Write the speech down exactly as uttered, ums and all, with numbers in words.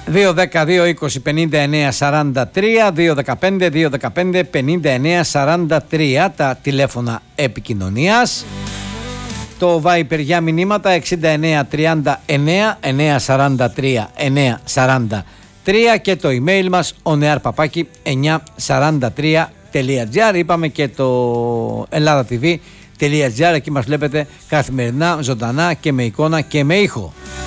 δύο δέκα δύο είκοσι πενήντα εννέα σαράντα τρία, δύο δεκαπέντε δύο δεκαπέντε πενήντα εννέα σαράντα τρία τα τηλέφωνα επικοινωνίας. Το Viper για μηνύματα εξήντα εννέα τριάντα εννέα εννέα σαράντα τρία εννέα σαράντα τρία και το email μας onearpapaki εννιακόσια σαράντα τρία τελεία gr. Είπαμε και το ελλάδατv τελεία gr, εκεί μας βλέπετε καθημερινά, ζωντανά και με εικόνα και με ήχο.